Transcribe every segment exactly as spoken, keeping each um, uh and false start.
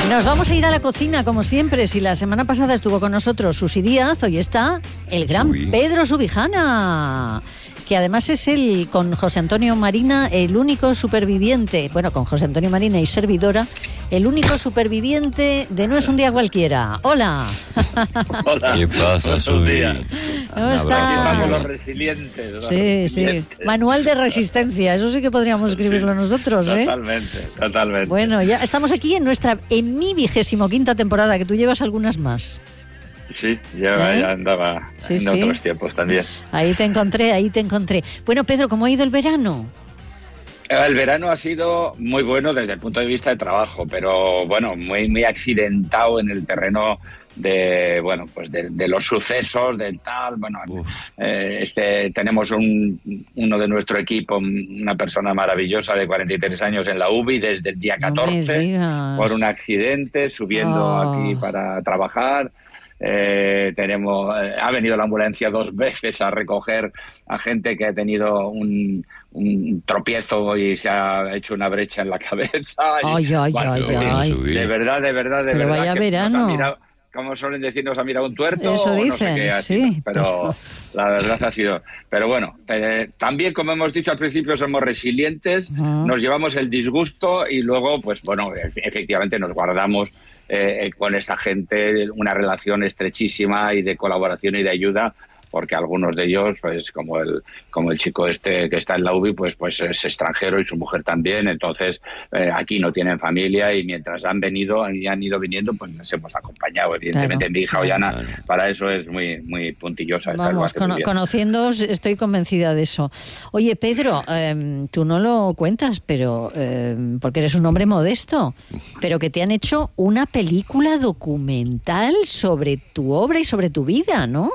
Nos vamos a ir a la cocina, como siempre. Si la semana pasada estuvo con nosotros Susi Díaz, hoy está el gran Subi. Pedro Subijana, que además es el, con José Antonio Marina, el único superviviente, bueno, con José Antonio Marina y servidora, el único superviviente de No es un día cualquiera. ¡Hola! Hola. ¿Qué pasa, Subi? ¿Cómo estás? Los resilientes. Los sí, resilientes. sí. Manual de resistencia, eso sí que podríamos escribirlo sí, nosotros, ¿eh? Totalmente, totalmente. Bueno, ya estamos aquí en nuestra, en mi vigésimo quinta temporada, que tú llevas algunas más. Sí, ya, ¿Eh? ya andaba sí, en sí. otros tiempos también. Ahí te encontré, ahí te encontré. Bueno, Pedro, ¿cómo ha ido el verano? El verano ha sido muy bueno desde el punto de vista de trabajo, pero bueno, muy, muy accidentado en el terreno de bueno pues de, de los sucesos del tal bueno eh, este tenemos un uno de nuestro equipo, una persona maravillosa de cuarenta y tres años en la U B I desde el día catorce no por un accidente subiendo oh. aquí para trabajar. Eh, tenemos eh, ha venido la ambulancia dos veces a recoger a gente que ha tenido un, un tropiezo y se ha hecho una brecha en la cabeza. Ay, y, ay, bueno, ay, ay. De verdad, de verdad, de Pero verdad. Vaya que verano. Como suelen decir, nos ha mirado un tuerto. Eso dicen, no sé qué ha sí. sido, pero la verdad ha sido. Pero bueno, eh, también, como hemos dicho al principio, somos resilientes, uh-huh. nos llevamos el disgusto y luego, pues bueno, efectivamente nos guardamos eh, con esta gente una relación estrechísima y de colaboración y de ayuda, porque algunos de ellos, pues como el como el chico este que está en la U B I, pues pues es extranjero y su mujer también, entonces eh, aquí no tienen familia y mientras han venido y han ido viniendo, pues les hemos acompañado. Evidentemente claro, mi hija Ollana claro. para eso es muy muy puntillosa. Vamos, con, conociéndoos estoy convencida de eso. Oye, Pedro, eh, tú no lo cuentas, pero eh, porque eres un hombre modesto, pero que te han hecho una película documental sobre tu obra y sobre tu vida, ¿no?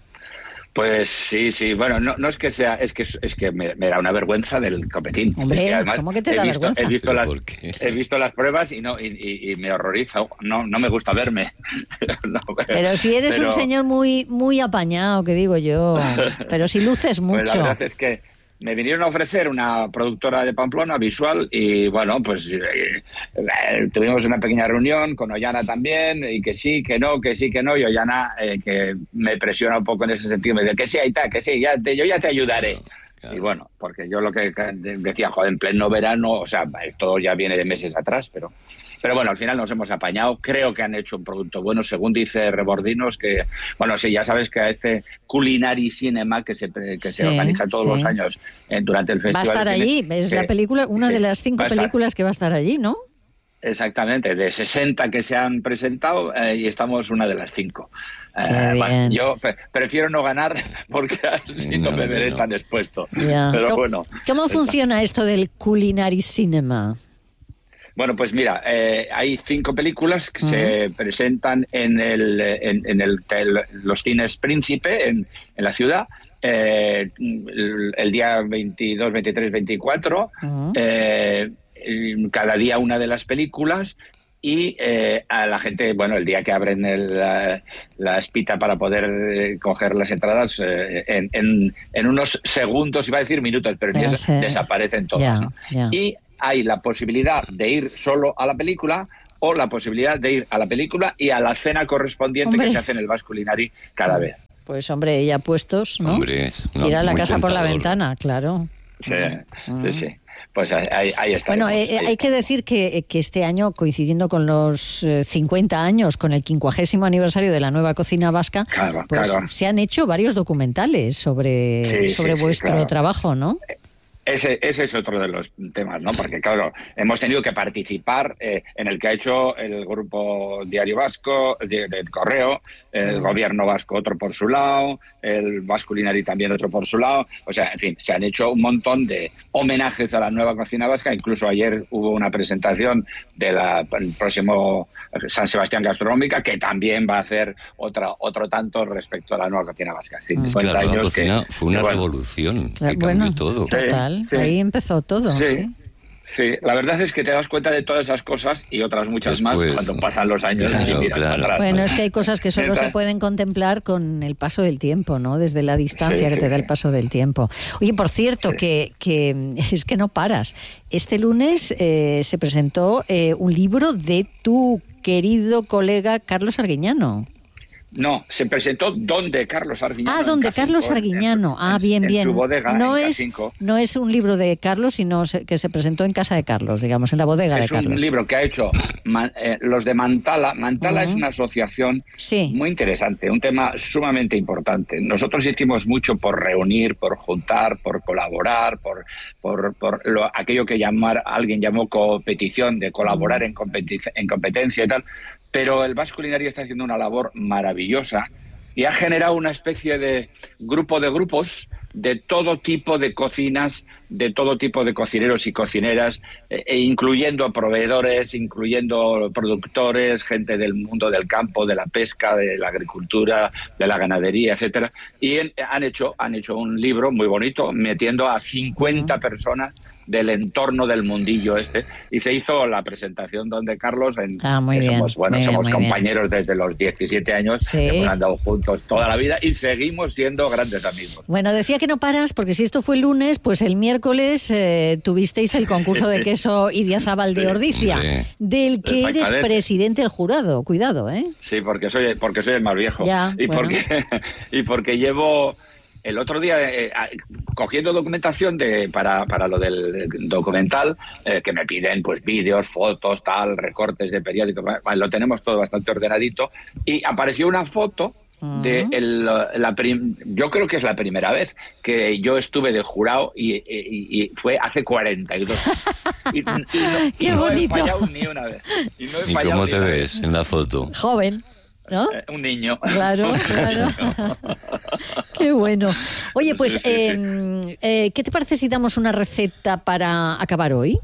Pues sí, sí. Bueno, no, no es que sea, es que es que me, me da una vergüenza del copetín. Hombre, es que además ¿cómo que te da he visto, vergüenza? He visto, las, he visto las pruebas y no y, y, y me horroriza. No, no me gusta verme. no, pero, pero si eres pero... un señor muy, muy apañado, que digo yo. Pero si luces mucho. Pues la verdad es que me vinieron a ofrecer una productora de Pamplona, Visual, y bueno, pues eh, eh, tuvimos una pequeña reunión con Ollana también, y que sí, que no, que sí, que no, y Ollana, eh, que me presiona un poco en ese sentido, me dice que sí, ahí está, que sí, ya te, yo ya te ayudaré. Claro. Y bueno, porque yo lo que decía, joder, en pleno verano, o sea, todo ya viene de meses atrás, pero... Pero bueno, al final nos hemos apañado. Creo que han hecho un producto bueno, según dice Rebordinos, que, bueno, sí, ya sabes que a este Culinary Cinema que se que sí, se organiza todos sí. los años eh, durante el festival. Va a estar allí, es la película, una de las cinco películas que va a estar allí, ¿no? Exactamente, de sesenta que se han presentado eh, y estamos una de las cinco. Eh, bueno, yo pre- prefiero no ganar porque así no, no me veré no. tan expuesto. Yeah. Pero ¿Cómo, bueno. ¿Cómo funciona esto del Culinary Cinema? Bueno, pues mira, eh, hay cinco películas que uh-huh. se presentan en el en, en el, el los cines Príncipe en, en la ciudad eh, el, el día veintidós, veintitrés, veinticuatro uh-huh. eh, cada día una de las películas y eh, a la gente, bueno, el día que abren el, la, la espita para poder eh, coger las entradas eh, en, en, en unos segundos, iba a decir minutos, pero ya des- desaparecen todas, yeah, ¿no? yeah. Y hay la posibilidad de ir solo a la película o la posibilidad de ir a la película y a la cena correspondiente hombre. que se hace en el Basque Culinary cada vez. Pues hombre, ya puestos, ¿no? Hombre, no, ir a la casa tentador. por la ventana, claro. Sí, uh-huh. sí, sí. Pues ahí, ahí está. Bueno, eh, ahí hay está. que decir que, que este año, coincidiendo con los eh, cincuenta años, con el quincuagésimo aniversario de la nueva cocina vasca, claro, pues claro. se han hecho varios documentales sobre, sí, sobre sí, vuestro sí, claro. trabajo, ¿no? Ese, ese es otro de los temas, ¿no? Porque, claro, hemos tenido que participar eh, en el que ha hecho el Grupo Diario Vasco, de, del Correo, el uh-huh. Gobierno Vasco otro por su lado, el Basque Culinary también otro por su lado. O sea, en fin, se han hecho un montón de homenajes a la nueva cocina vasca. Incluso ayer hubo una presentación del próximo San Sebastián Gastronómica, que también va a hacer otra, otro tanto respecto a la nueva cocina vasca. Sí, es que la nueva cocina que, fue una que, revolución, bueno, que cambió bueno, todo. Total, sí, ahí empezó todo. Sí. sí. Sí, la verdad es que te das cuenta de todas esas cosas y otras muchas Después, más cuando pasan los años. claro, y miras claro. para atrás. Bueno, es que hay cosas que solo Entonces, se pueden contemplar con el paso del tiempo, ¿no? Desde la distancia Sí, que sí, te da sí. el paso del tiempo. Oye, por cierto, Sí. que, que es que no paras. Este lunes eh, se presentó eh, un libro de tu querido colega Carlos Arguiñano. No, se presentó donde Carlos Arguiñano. Ah, en donde K cinco, Carlos en- Arguiñano. Ah, en- bien, en bien. su bodega, no en es K cinco. no es un libro de Carlos, sino se- que se presentó en casa de Carlos, digamos, en la bodega de Es un Carlos. libro que ha hecho ma- eh, los de Mantala. Mantala Ujú. es una asociación Sí. muy interesante, un tema sumamente importante. Nosotros hicimos mucho por reunir, por juntar, por colaborar, por, por, por lo, aquello que llamar, alguien llamó competición, de colaborar en, competi- en competencia y tal. Pero el Basque Culinary está haciendo una labor maravillosa y ha generado una especie de grupo de grupos de todo tipo de cocinas, de todo tipo de cocineros y cocineras, eh, e incluyendo proveedores, incluyendo productores, gente del mundo del campo, de la pesca, de la agricultura, de la ganadería, etcétera. Y en, han hecho han hecho un libro muy bonito metiendo a cincuenta Uh-huh. personas del entorno del mundillo este, y se hizo la presentación donde Carlos, en, Ah, muy que bien, somos, bueno, muy bien, somos muy bien. compañeros desde los diecisiete años, Sí. hemos andado juntos toda la vida y seguimos siendo grandes amigos. Bueno, decía que no paras, porque si esto fue el lunes, pues el miércoles eh, tuvisteis el concurso de queso Idiazábal de Ordicia, Sí. del que eres Exactamente. presidente del jurado. Cuidado, ¿eh? Sí, porque soy porque soy el más viejo. Ya, y, bueno. porque, y porque llevo el otro día eh, cogiendo documentación de para, para lo del documental, eh, que me piden pues vídeos, fotos, tal, recortes de periódicos, bueno, lo tenemos todo bastante ordenadito, y apareció una foto de el, la prim, yo creo que es la primera vez que yo estuve de jurado y, y, y fue hace cuarenta y dos y, y no, ¡Qué y no bonito! he fallado ni una vez. Y, no he ¿Y fallado cómo ni te una ves vez. en la foto? Joven, ¿no? Eh, un niño. Claro, claro. Qué bueno. Oye, pues, Sí, sí, sí. eh, eh, ¿qué te parece si damos una receta para acabar hoy?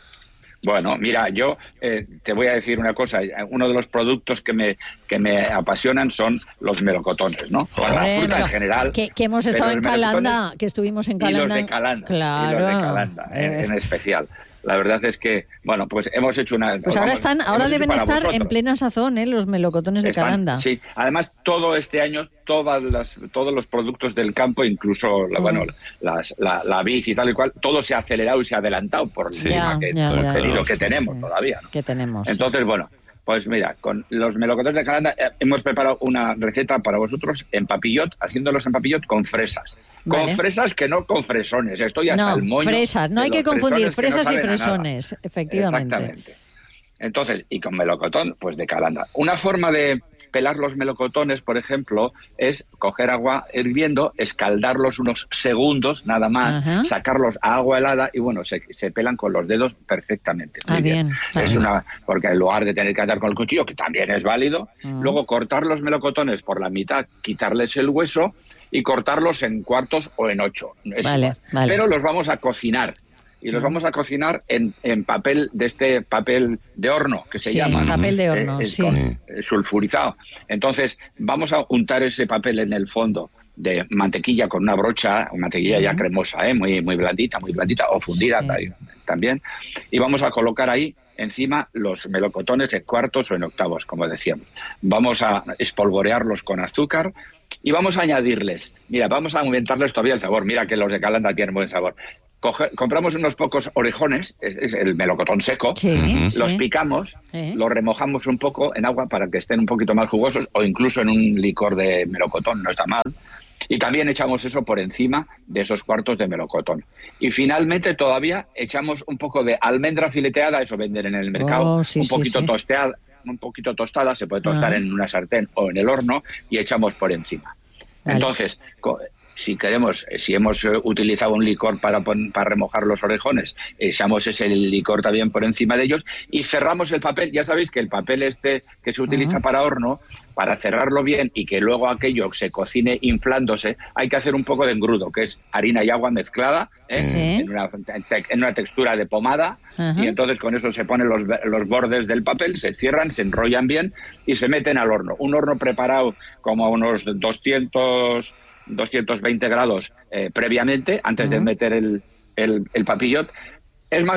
Bueno, mira, yo eh, te voy a decir una cosa. Uno de los productos que me que me apasionan son los melocotones, ¿no? Bueno, la Hombre, fruta pero en general. Que, que hemos pero estado los en Calanda, melocotones que estuvimos en y los Calanda. de Calanda. Claro. Y los de Calanda, en, Eh, en especial. La verdad es que, bueno, pues hemos hecho una... Pues ahora vamos, están, ahora hemos hecho deben para estar en vosotros. plena sazón, ¿eh? Los melocotones de Están- Calanda. Sí, además todo este año todas las, todos los productos del campo, incluso la, Mm. bueno, las, la, la vid y tal y cual, todo se ha acelerado y se ha adelantado por el Sí. clima Ya, que, ya, hemos ya, tenido, ya, que sí, tenemos sí. todavía, ¿no? Que tenemos. sí. Entonces, bueno, pues mira, con los melocotones de Calanda eh, hemos preparado una receta para vosotros en papillot, haciéndolos en papillot con fresas. Con Vale. fresas que no con fresones. Estoy hasta No, el moño. fresas, no de hay que los confundir fresones que no fresas y saben a nada. fresones, efectivamente. Exactamente. Entonces, y con melocotón, pues de Calanda. Una forma de pelar los melocotones, por ejemplo, es coger agua hirviendo, escaldarlos unos segundos, nada más, Ajá. sacarlos a agua helada y, bueno, se, se pelan con los dedos perfectamente. Ah, Muy bien, vale. Es una, porque en lugar de tener que andar con el cuchillo, que también es válido, Mm. luego cortar los melocotones por la mitad, quitarles el hueso y cortarlos en cuartos o en ocho. Es Vale, igual. vale. Pero los vamos a cocinar. Y los vamos a cocinar en, en papel de este papel de horno que se Sí, llama, ¿no? papel de horno, Eh, eh, sí. con- eh, sulfurizado. Entonces vamos a untar ese papel en el fondo de mantequilla con una brocha, mantequilla ya Ujú. cremosa, ¿eh? muy muy blandita, muy blandita o fundida Sí. ta- también. Y vamos a colocar ahí encima los melocotones en cuartos o en octavos, como decíamos. Vamos a espolvorearlos con azúcar. Y vamos a añadirles, mira, vamos a aumentarles todavía el sabor. Mira que los de Calanda tienen buen sabor. Coge- compramos unos pocos orejones, es, es el melocotón seco, Sí, sí. los picamos, Sí. los remojamos un poco en agua para que estén un poquito más jugosos o incluso en un licor de melocotón, no está mal. Y también echamos eso por encima de esos cuartos de melocotón. Y finalmente todavía echamos un poco de almendra fileteada, eso venden en el mercado, Oh, sí, un sí, poquito sí. tosteada, un poquito tostada, se puede tostar Ajá. en una sartén o en el horno y echamos por encima. Vale. Entonces, co- si queremos, eh, si hemos eh, utilizado un licor para, pon- para remojar los orejones, echamos ese licor también por encima de ellos y cerramos el papel. Ya sabéis que el papel este que se utiliza Ajá. para horno, para cerrarlo bien y que luego aquello se cocine inflándose, hay que hacer un poco de engrudo, que es harina y agua mezclada, ¿eh? Sí. en, una, te- en una textura de pomada. Ajá. Y entonces con eso se ponen los, los bordes del papel, se cierran, se enrollan bien y se meten al horno. Un horno preparado como a unos doscientos, doscientos veinte grados eh, previamente, antes de Ujú. meter el, el, el papillot. Es más,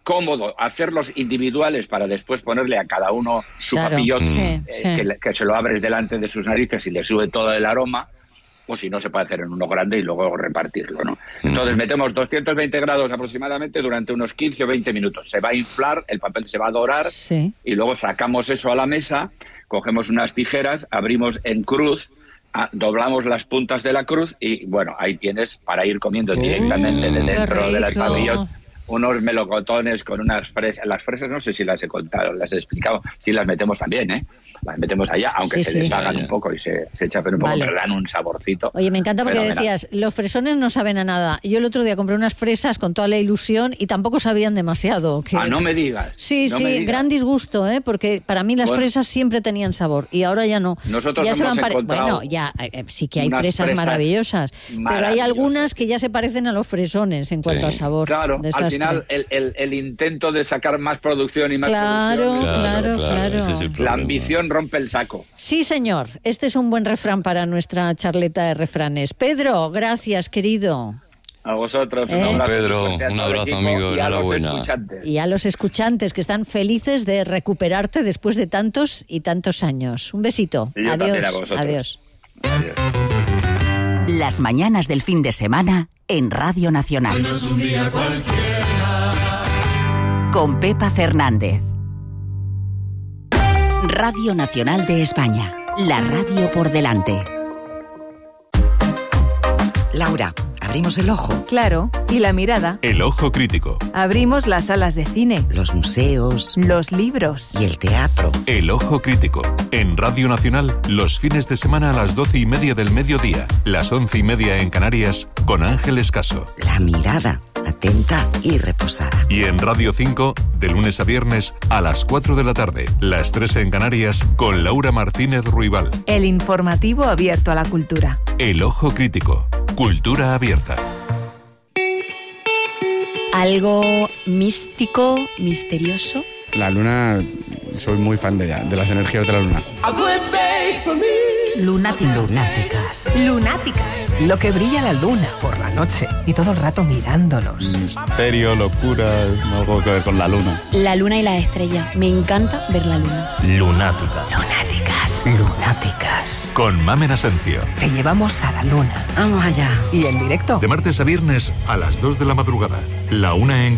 cómodo hacerlos individuales para después ponerle a cada uno su Claro, papillot, sí, eh, sí. Que, le- que se lo abres delante de sus narices y le sube todo el aroma, o si no se puede hacer en uno grande y luego repartirlo, ¿no? Entonces metemos doscientos veinte grados aproximadamente durante unos quince o veinte minutos. Se va a inflar, el papel se va a dorar Sí. y luego sacamos eso a la mesa, cogemos unas tijeras, abrimos en cruz, a- doblamos las puntas de la cruz y bueno, ahí tienes para ir comiendo directamente de qué dentro del rico. pabellón unos melocotones con unas fresas. Las fresas no sé si las he contado, las he explicado, sí las metemos también, ¿eh? Las metemos allá, aunque Sí, se sí. deshagan Ya, ya. un poco y se, se chapen un poco, Vale. pero dan un saborcito. Oye, me encanta porque fenomenal. decías, los fresones no saben a nada. Yo el otro día compré unas fresas con toda la ilusión y tampoco sabían demasiado. Que... Ah, no me digas. Sí, no sí, me digas. gran disgusto, ¿eh? Porque para mí las Bueno. fresas siempre tenían sabor y ahora ya no. Nosotros ya se hemos van pare- encontrado Bueno, ya eh, eh, sí que hay unas fresas, fresas maravillosas, pero hay maravillosas. algunas que ya se parecen a los fresones en cuanto Sí. a sabor. Claro, Desastre. al final el, el, el intento de sacar más producción y más Claro, producción, claro, claro. ese es el la problema. ambición rompe el saco. Sí, señor. Este es un buen refrán para nuestra charleta de refranes. Pedro, gracias, querido. A vosotros, un Eh. abrazo. Pedro, fuerte a un todo el abrazo, equipo amigo, y a los enhorabuena. escuchantes. Y a los escuchantes que están felices de recuperarte después de tantos y tantos años. Un besito. Y yo Adiós. también a vosotros. Adiós. Adiós. Las mañanas del fin de semana en Radio Nacional. Con Pepa Fernández. Radio Nacional de España. La radio por delante. Laura, abrimos el ojo. Claro, y la mirada. El ojo crítico. Abrimos las salas de cine, Los museos los libros. y el teatro. El ojo crítico. En Radio Nacional, los fines de semana a las doce y media del mediodía, las once y media en Canarias, con Ángeles Caso. La mirada, atenta y reposada. Y en Radio cinco, de lunes a viernes, a las cuatro de la tarde, las tres en Canarias, con Laura Martínez Ruibal. El informativo abierto a la cultura. El ojo crítico. Cultura abierta. Algo místico, misterioso. La luna, soy muy fan de ella, de las energías de la luna. Lunáticas. Lunáticas. Lunáticas. Lo que brilla la luna por la noche y todo el rato mirándolos. Misterio, locura, algo que ver con la luna. La luna y las estrellas. Me encanta ver la luna. Lunática. Lunáticas. Lunáticas. Con Mamen Asencio. Te llevamos a la luna. Vamos allá. Y en directo. De martes a viernes, a las dos de la madrugada. La una en